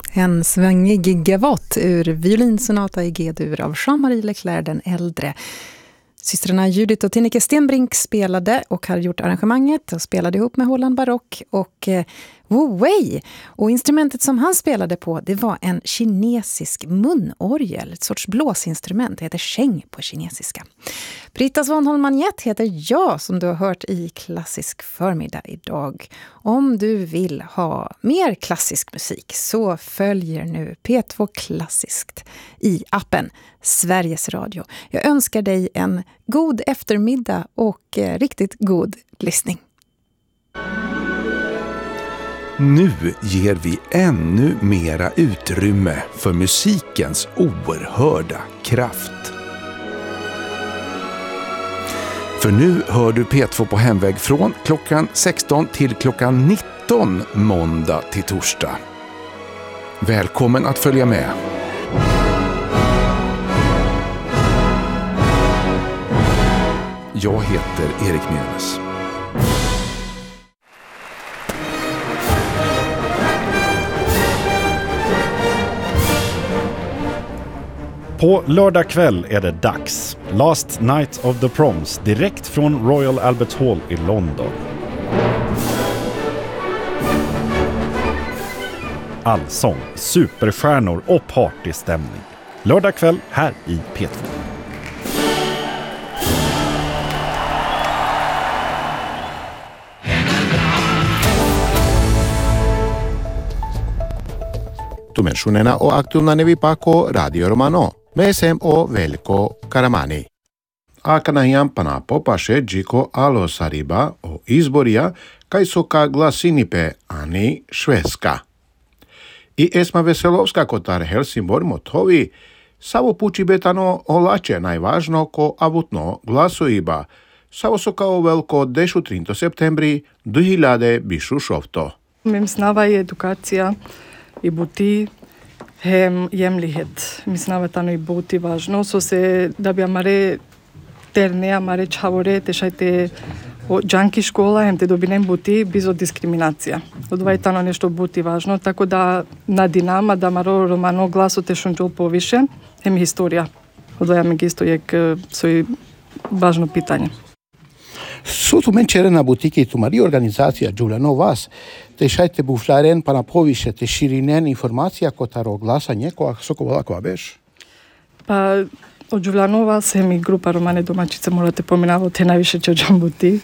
En svängig gigawatt ur violinsonata i G-dur av Jean-Marie Leclerc den äldre. Systrarna Judith och Tinneke Stenbrink spelade och hade gjort arrangemanget och spelade ihop med Holland Barock och Wu Wei. Och instrumentet som han spelade på, det var en kinesisk munorgel, ett sorts blåsinstrument, det heter sheng på kinesiska. Britta Svanholm Magnet heter jag, som du har hört i Klassisk förmiddag idag. Om du vill ha mer klassisk musik så följer nu P2 Klassiskt i appen Sveriges Radio. Jag önskar dig en god eftermiddag och riktigt god lyssning. Nu ger vi ännu mera utrymme för musikens oerhörda kraft. För nu hör du P2 på hemväg från klockan 16 till klockan 19 måndag till torsdag. Välkommen att följa med. Jag heter Erik Mjönes. På lördag kväll är det dags. Last Night of the Proms direkt från Royal Albert Hall i London. Allsång, superstjärnor och partystämning. Lördag kväll här i P2. Tumenšunena o aktualna nevipako Radio Romano. Mesem o Veljko Karamani. Akanahiam pana popaše džiko alo sariba o izborija kaj su ka glasinipe ani Švedska. I Esma Veselovska kotar Helsingborg motovi savo puči betano olače najvažno ko avutno glasuiba. Savo su kao velko dešu 30 septembri 2000 bišu šovto. Mim snava je edukacija i buti hem jemlighet. Mislim, da je buti važno. So se, da bi amare terne, amare čavore, te šajte o džanki škola, hem te dobinem buti, bizo diskriminacija. Odva je tano nešto buti važno, tako da na dinama, da maro romano glaso te šunđol poviše, hem historija. Odva je megisto jek svoj važno pitanje. Sotu menčere na butike tu mari organizacija Giuliano Vas, te šajte buflaren pa na poviše te širinen informacija kotaro glasanje koja sokovala koja beš? Pa od Giuliano Vas mi grupa Romane domaćice morate pominavo te najviše čeđam buti.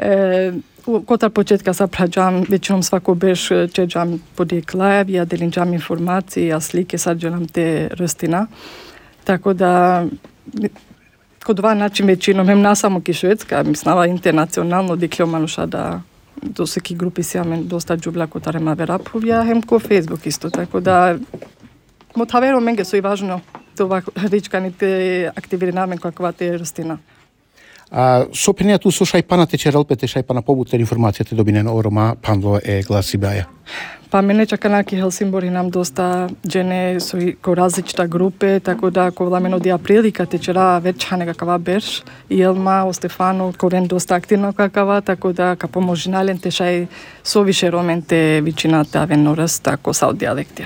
Kotar početka sa prađam, većinom svako beš čeđam podjekla, ja delinđam informacije, ja slike sadđelam te rostina. Tako da kod dva način većinom, hem na samo ki Švedska, mislim, internacionalno diklomanuša da do seki grupi si amen dosta džubla kotarema verapovja, hem ko Facebook isto, tako da motavero menge su i važno to ričkanite aktivirinamen kakva te rostina. Sopenia tu su šajpana te čeralpe te šajpana pobuter informacija te dobinen o Roma panlo e glasibaja. Pa mene čakanaki Helsingborg nam dosta džene su ko različita grupe, tako da ko vlameno di aprilika te čera veća nekakava berš, i Elma o Stefano koren dosta aktivno kakava, tako da ka pomožinalen te šaj so više romente vičina te avenoras, tako sa od dialektija.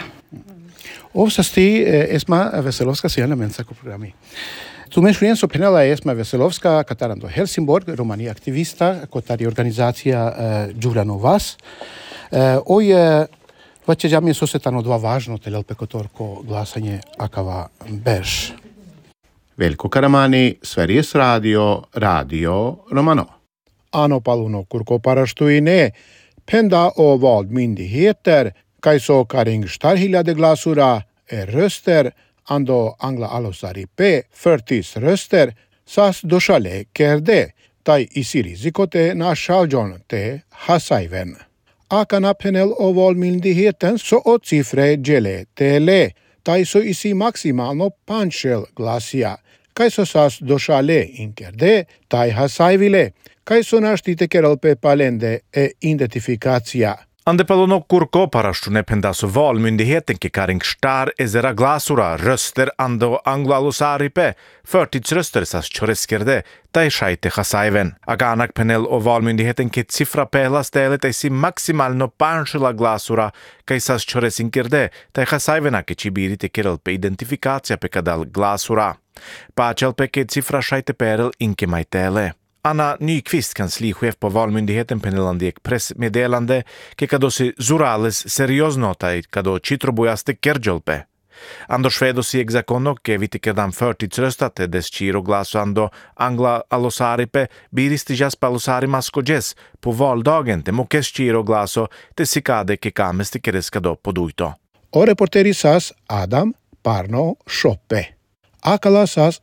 Ovsasti Esma Veselovska si elementa ko programi. Tu menšujem so penela Esma Veselovska, katarando Helsingborg, romani aktivista, kotari organizacija Giuliano Vas. Oj, vaće džamije su se tano dva važno telelpe kotorko glasanje akava beš. Veljko Karamani, Sveriges Radio, Radio Romano. Ano paluno kurko parastuine, penda o valmyndigheter, kaj so karing starhiljade glasura, röster, ando angla alosari P, 40 röster, sas došale kerde, taj isi rizikote na šaljon te hasajven. Akana penel o valmyndigheten så od cifre gele tele, taj so isi maksimalno panšel glasia, kaj so sas došale inkerde, taj hasajvile, kaj so naštite keralpe palende e identifikacija. Andepalonokkurko parastune pendaso valmyndigheten kikaringshtar ezera glasura röster ando anglo-alosaripe förtidsröster sas choreskerde tai shaite khasaiven. Aganak panel o valmyndigheten kit cifra pehla stelet esi maximal no panshila glasura kai sas choresinkerde tai khasaiven akechibiri te kirelpe identifikacija pe kadal glasura. Pachelpe kit cifra shaite perel inke maitele. Anna Nyqvist, kanslichef på valmyndigheten Penelandiek pressmeddelande kekadosi Zurales seriosnotai kado chitrobujaste kerjolpe. Ando švedosi egzakono ke vitikedam förtidsröstate des chiroglaso ando angla alosaripe biristijas palosari maskojes på valdagen te mokes chiroglaso te sikade ke kamesti kereskado poduito. O reporteri sas Adam Parno Shoppe. Akala sas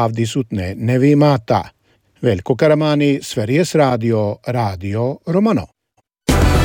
avdisutne nevimata. Velko Karamani, Sveriges Radio, Radio Romano.